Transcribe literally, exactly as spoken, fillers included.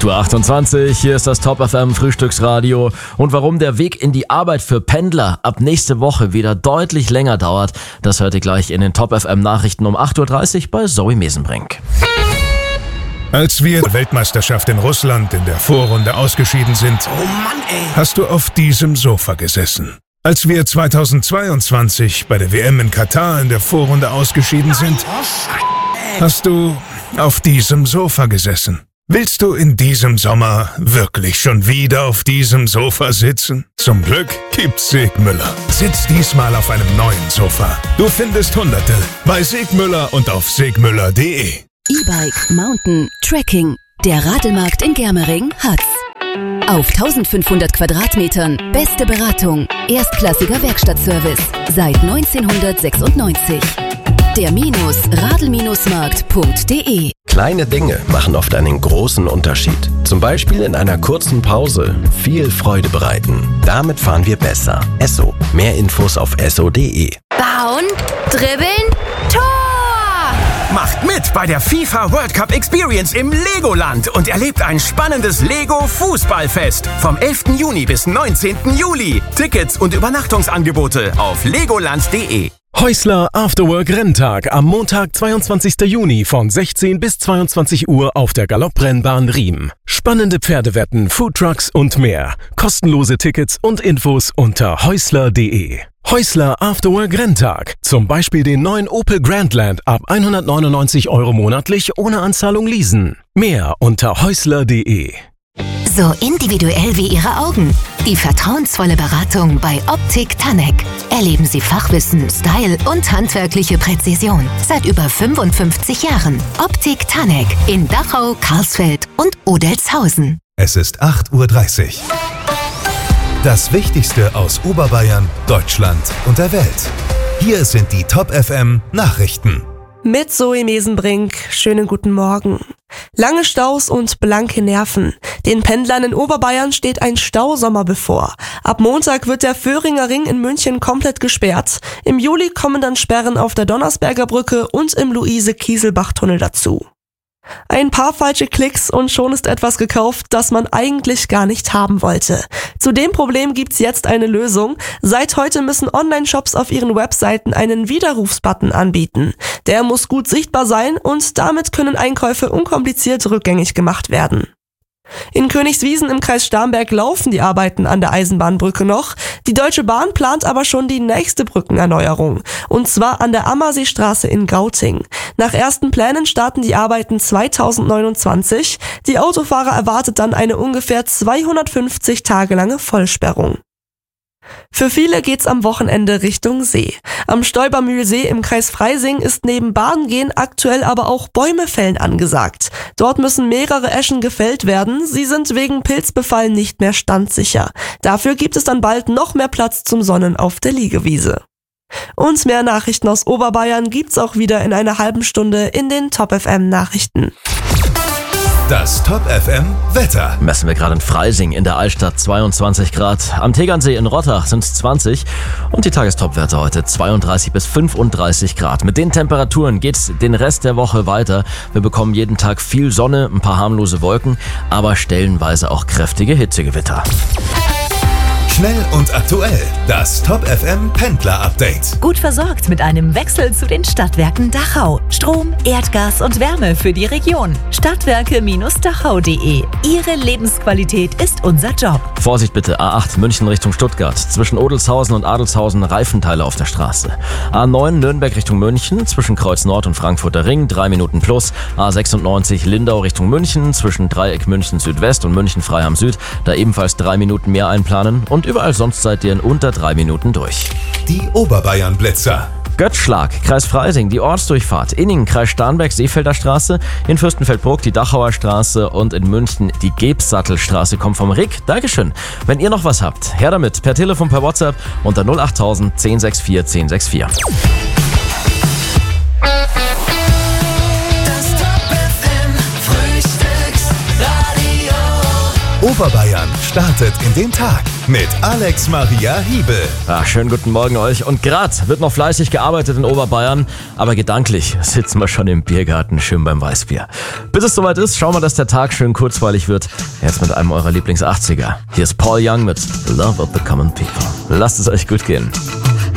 acht Uhr achtundzwanzig, hier ist das Top F M Frühstücksradio. Und warum der Weg in die Arbeit für Pendler ab nächste Woche wieder deutlich länger dauert, das hört ihr gleich in den Top F M Nachrichten um acht Uhr dreißig bei Zoe Mesenbrink. Als wir Weltmeisterschaft in Russland in der Vorrunde ausgeschieden sind, oh Mann, ey. hast du auf diesem Sofa gesessen. Als wir zweitausendzweiundzwanzig bei der W M in Katar in der Vorrunde ausgeschieden sind, hast du auf diesem Sofa gesessen. Willst du in diesem Sommer wirklich schon wieder auf diesem Sofa sitzen? Zum Glück gibt's Segmüller. Sitz diesmal auf einem neuen Sofa. Du findest Hunderte bei Segmüller und auf segmüller punkt de. E-Bike, Mountain, Trekking. Der Radelmarkt in Germering hat's. Auf eintausendfünfhundert Quadratmetern beste Beratung, erstklassiger Werkstattservice seit neunzehnhundertsechsundneunzig. Der Minus radl-markt punkt de. Kleine Dinge machen oft einen großen Unterschied. Zum Beispiel in einer kurzen Pause viel Freude bereiten. Damit fahren wir besser. Esso. Mehr Infos auf esso punkt de. Bauen, dribbeln, Tor! Macht mit bei der FIFA World Cup Experience im Legoland und erlebt ein spannendes Lego-Fußballfest vom elften Juni bis neunzehnten Juli. Tickets und Übernachtungsangebote auf legoland punkt de. Häusler Afterwork Renntag am Montag, zweiundzwanzigsten Juni von sechzehn bis zweiundzwanzig Uhr auf der Galopprennbahn Riem. Spannende Pferdewetten, Foodtrucks und mehr. Kostenlose Tickets und Infos unter häusler punkt de. Häusler Afterwork Renntag. Zum Beispiel den neuen Opel Grandland ab hundertneunundneunzig Euro monatlich ohne Anzahlung leasen. Mehr unter häusler punkt de. So individuell wie Ihre Augen. Die vertrauensvolle Beratung bei Optik Tanek. Erleben Sie Fachwissen, Style und handwerkliche Präzision. Seit über fünfundfünfzig Jahren. Optik Tanek in Dachau, Karlsfeld und Odelshausen. Es ist acht Uhr dreißig. Das Wichtigste aus Oberbayern, Deutschland und der Welt. Hier sind die Top F M Nachrichten. Mit Zoe Mesenbrink. Schönen guten Morgen. Lange Staus und blanke Nerven. Den Pendlern in Oberbayern steht ein Stausommer bevor. Ab Montag wird der Föhringer Ring in München komplett gesperrt. Im Juli kommen dann Sperren auf der Donnersberger Brücke und im Luise-Kieselbach-Tunnel dazu. Ein paar falsche Klicks und schon ist etwas gekauft, das man eigentlich gar nicht haben wollte. Zu dem Problem gibt's jetzt eine Lösung. Seit heute müssen Online-Shops auf ihren Webseiten einen Widerrufsbutton anbieten. Der muss gut sichtbar sein und damit können Einkäufe unkompliziert rückgängig gemacht werden. In Königswiesen im Kreis Starnberg laufen die Arbeiten an der Eisenbahnbrücke noch. Die Deutsche Bahn plant aber schon die nächste Brückenerneuerung. Und zwar an der Ammerseestraße in Gauting. Nach ersten Plänen starten die Arbeiten zweitausendneunundzwanzig. Die Autofahrer erwartet dann eine ungefähr zweihundertfünfzig Tage lange Vollsperrung. Für viele geht's am Wochenende Richtung See. Am Stolpermühlsee im Kreis Freising ist neben Badengehen aktuell aber auch Bäume fällen angesagt. Dort müssen mehrere Eschen gefällt werden. Sie sind wegen Pilzbefall nicht mehr standsicher. Dafür gibt es dann bald noch mehr Platz zum Sonnen auf der Liegewiese. Und mehr Nachrichten aus Oberbayern gibt's auch wieder in einer halben Stunde in den Top F M Nachrichten. Das Top F M Wetter. Messen wir gerade in Freising in der Altstadt zweiundzwanzig Grad. Am Tegernsee in Rottach sind es zwanzig und die Tagestopwerte heute zweiunddreißig bis fünfunddreißig Grad. Mit den Temperaturen geht's den Rest der Woche weiter. Wir bekommen jeden Tag viel Sonne, ein paar harmlose Wolken, aber stellenweise auch kräftige Hitzegewitter. Schnell und aktuell. Das Top F M Pendler Update. Gut versorgt mit einem Wechsel zu den Stadtwerken Dachau. Strom, Erdgas und Wärme für die Region. Stadtwerke Dachau punkt de. Ihre Lebensqualität ist unser Job. Vorsicht bitte, A acht München Richtung Stuttgart. Zwischen Odelshausen und Adelshausen Reifenteile auf der Straße. A neun Nürnberg Richtung München. Zwischen Kreuz Nord und Frankfurter Ring drei Minuten plus. A sechsundneunzig Lindau Richtung München. Zwischen Dreieck München Südwest und München Freiham Süd. Da ebenfalls drei Minuten mehr einplanen. Und überall sonst seid ihr in unter drei Minuten durch. Die Oberbayern Blitzer. Götzschlag, Kreis Freising, die Ortsdurchfahrt. Inningen, Kreis Starnberg, Seefelder Straße. In Fürstenfeldbruck die Dachauer Straße und in München die Gebsattelstraße kommt vom Rick. Dankeschön. Wenn ihr noch was habt, her damit. Per Telefon, per WhatsApp unter null achttausend zehn sechs vier zehn sechs vier. Oberbayern startet in den Tag. mit Alex Maria Hiebel. Ja, schönen guten Morgen euch. Und grad wird noch fleißig gearbeitet in Oberbayern, aber gedanklich sitzen wir schon im Biergarten, schön beim Weißbier. Bis es soweit ist, schauen wir, dass der Tag schön kurzweilig wird. Jetzt mit einem eurer Lieblings-achtziger. Hier ist Paul Young mit Love of the Common People. Lasst es euch gut gehen.